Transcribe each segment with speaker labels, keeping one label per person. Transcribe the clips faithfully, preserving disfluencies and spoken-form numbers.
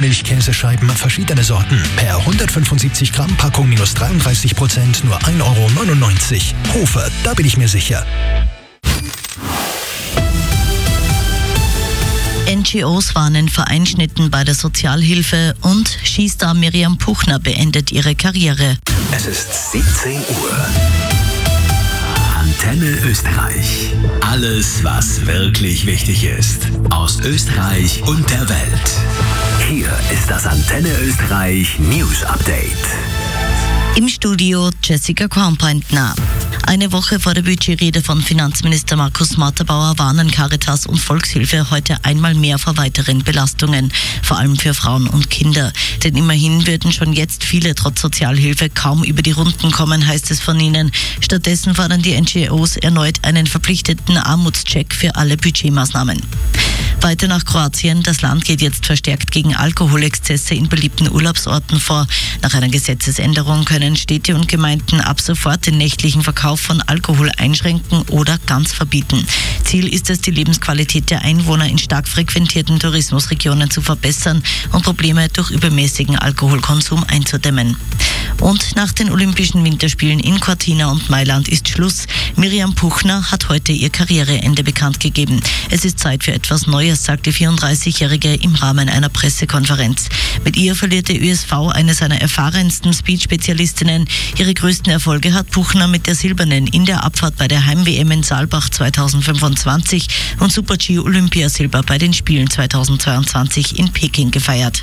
Speaker 1: Milchkäsescheiben verschiedene Sorten. Per hundertfünfundsiebzig Gramm Packung minus dreiunddreißig Prozent nur ein Euro neunundneunzig. Hofer, da bin ich mir sicher.
Speaker 2: N G Os warnen vor Einschnitten bei der Sozialhilfe und Skistar Miriam Puchner beendet ihre Karriere.
Speaker 3: Es ist siebzehn Uhr. Antenne Österreich. Alles, was wirklich wichtig ist. Aus Österreich und der Welt. Hier ist das Antenne Österreich News Update.
Speaker 2: Im Studio Jessica Kornpointner. Eine Woche vor der Budgetrede von Finanzminister Markus Matterbauer warnen Caritas und Volkshilfe heute einmal mehr vor weiteren Belastungen, vor allem für Frauen und Kinder. Denn immerhin würden schon jetzt viele trotz Sozialhilfe kaum über die Runden kommen, heißt es von ihnen. Stattdessen fordern die N G Os erneut einen verpflichteten Armutscheck für alle Budgetmaßnahmen. Weiter nach Kroatien. Das Land geht jetzt verstärkt gegen Alkoholexzesse in beliebten Urlaubsorten vor. Nach einer Gesetzesänderung können Städte und Gemeinden ab sofort den nächtlichen Verkauf von Alkohol einschränken oder ganz verbieten. Ziel ist es, die Lebensqualität der Einwohner in stark frequentierten Tourismusregionen zu verbessern und Probleme durch übermäßigen Alkoholkonsum einzudämmen. Und nach den Olympischen Winterspielen in Cortina und Mailand ist Schluss. Miriam Puchner hat heute ihr Karriereende bekannt gegeben. Es ist Zeit für etwas Neues, sagt die vierunddreißigjährige im Rahmen einer Pressekonferenz. Mit ihr verliert der Ö S V eine seiner erfahrensten Speed-Spezialistinnen. Ihre größten Erfolge hat Puchner mit der Silbernen in der Abfahrt bei der Heim-W M in Saalbach zweitausendfünfundzwanzig und Super-G Olympiasilber bei den Spielen zweitausendzweiundzwanzig in Peking gefeiert.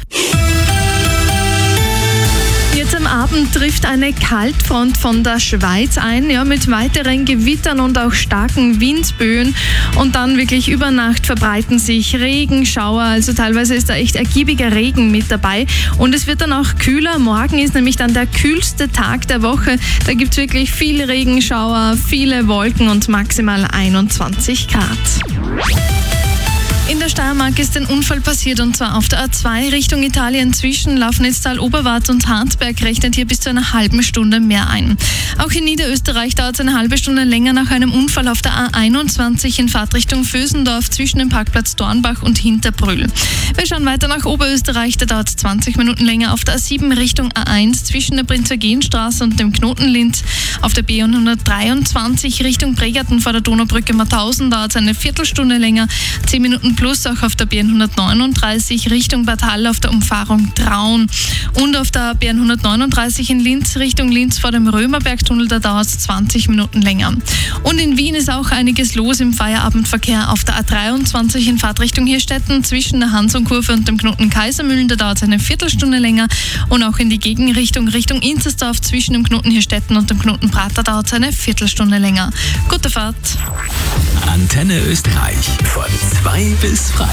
Speaker 4: Jetzt am Abend trifft eine Kaltfront von der Schweiz ein, ja, mit weiteren Gewittern und auch starken Windböen. Und dann wirklich über Nacht verbreiten sich Regenschauer, also teilweise ist da echt ergiebiger Regen mit dabei. Und es wird dann auch kühler. Morgen ist nämlich dann der kühlste Tag der Woche. Da gibt es wirklich viele Regenschauer, viele Wolken und maximal einundzwanzig Grad. In der Steiermark ist ein Unfall passiert, und zwar auf der A zwei Richtung Italien zwischen Lafnitztal, Oberwart und Hartberg rechnet hier bis zu einer halben Stunde mehr ein. Auch in Niederösterreich dauert es eine halbe Stunde länger nach einem Unfall auf der A einundzwanzig in Fahrtrichtung Vösendorf zwischen dem Parkplatz Dornbach und Hinterbrühl. Wir schauen weiter nach Oberösterreich, da dauert es zwanzig Minuten länger auf der A sieben Richtung A eins zwischen der Prinz-Eugen-Straße und dem Knotenlinz. Auf der B hundertdreiundzwanzig Richtung Bregerten vor der Donaubrücke Mauthausen dauert es eine Viertelstunde länger, zehn Minuten plus auch auf der B hundertneununddreißig Richtung Bad Hall auf der Umfahrung Traun. Und auf der B hundertneununddreißig in Linz Richtung Linz vor dem Römerbergtunnel, da dauert es zwanzig Minuten länger. Und in Wien ist auch einiges los im Feierabendverkehr auf der A dreiundzwanzig in Fahrtrichtung Hirstetten zwischen der Hansonkurve und dem Knoten Kaisermühlen, da dauert es eine Viertelstunde länger. Und auch in die Gegenrichtung Richtung Inzersdorf zwischen dem Knoten Hirstetten und dem Knoten Prater dauert es eine Viertelstunde länger. Gute Fahrt!
Speaker 3: Antenne Österreich von zwei bis Freitag.